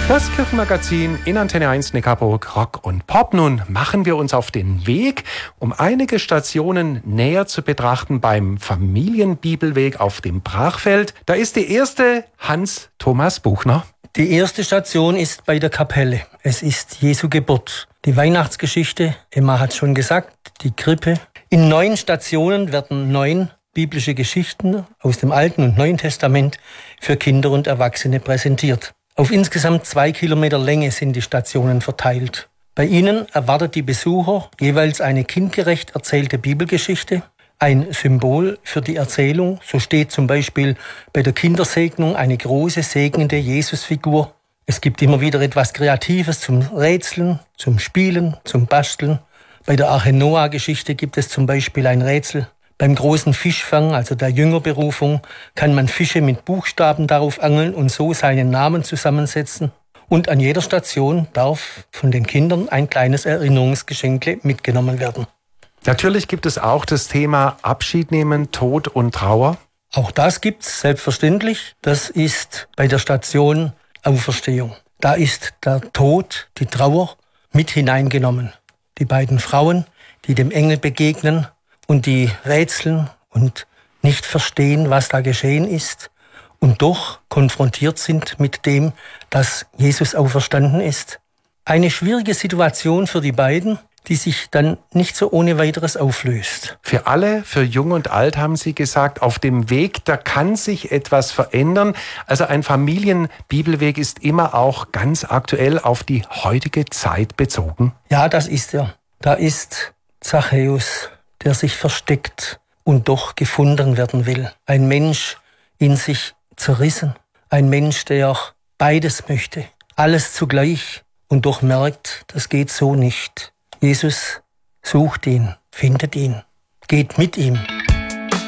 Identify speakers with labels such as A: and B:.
A: Das Kirchenmagazin in Antenne 1 Neckarburg Rock und Pop. Nun machen wir uns auf den Weg, um einige Stationen näher zu betrachten beim Familienbibelweg auf dem Brachfeld. Da ist die erste Hans-Thomas Buchner.
B: Die erste Station ist bei der Kapelle. Es ist Jesu Geburt. Die Weihnachtsgeschichte, Emma hat schon gesagt, die Krippe. In 9 Stationen werden 9 biblische Geschichten aus dem Alten und Neuen Testament für Kinder und Erwachsene präsentiert. Auf insgesamt 2 Kilometer Länge sind die Stationen verteilt. Bei ihnen erwartet die Besucher jeweils eine kindgerecht erzählte Bibelgeschichte, ein Symbol für die Erzählung. So steht zum Beispiel bei der Kindersegnung eine große segnende Jesusfigur. Es gibt immer wieder etwas Kreatives zum Rätseln, zum Spielen, zum Basteln. Bei der Arche Noah-Geschichte gibt es zum Beispiel ein Rätsel. Beim großen Fischfang, also der Jüngerberufung, kann man Fische mit Buchstaben darauf angeln und so seinen Namen zusammensetzen. Und an jeder Station darf von den Kindern ein kleines Erinnerungsgeschenkle mitgenommen werden.
A: Natürlich gibt es auch das Thema Abschied nehmen, Tod und Trauer.
B: Auch das gibt's selbstverständlich. Das ist bei der Station Auferstehung. Da ist der Tod, die Trauer mit hineingenommen. Die beiden Frauen, die dem Engel begegnen und die rätseln und nicht verstehen, was da geschehen ist und doch konfrontiert sind mit dem, dass Jesus auferstanden ist. Eine schwierige Situation für die beiden, die sich dann nicht so ohne weiteres auflöst.
A: Für alle, für Jung und Alt haben Sie gesagt, auf dem Weg, da kann sich etwas verändern. Also ein Familienbibelweg ist immer auch ganz aktuell auf die heutige Zeit bezogen.
B: Ja, das ist er. Da ist Zachäus, der sich versteckt und doch gefunden werden will. Ein Mensch in sich zerrissen. Ein Mensch, der beides möchte. Alles zugleich und doch merkt, das geht so nicht. Jesus sucht ihn, findet ihn, geht mit ihm.